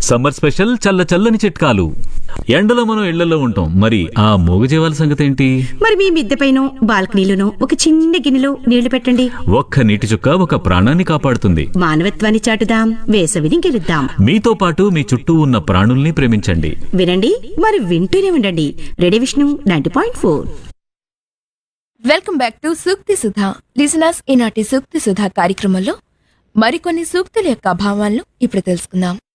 Summer special చల్ల చల్లని చిట్కాలు. ఎండలో మనం ఇళ్లలో ఉంటాం, మరి ఆ మూగజీవాల సంగతి ఏంటి? మరి మీ మిద్దెపైనో బాల్కనీలోనో ఒక చిన్న గిన్నెలో నీళ్లు పెట్టండి. ఒక్క నీటి చుక్క ఒక ప్రాణాన్ని కాపాడుతుంది. మానవత్వాన్ని చాటుదాం, వేసవిని గెలుద్దాం. మీతో పాటు మీ చుట్టూ ఉన్న ప్రాణుల్ని ప్రేమించండి. వినండి, మరి వింటూనే ఉండండి. Radio Vishnu 90.4. Welcome back to Sukti Sudha. Listeners, ఈనాటి సూక్తి సుధా కార్యక్రమంలో మరికొన్ని సూక్తుల యొక్క భావాలను ఇప్పుడు తెలుసుకుందాం.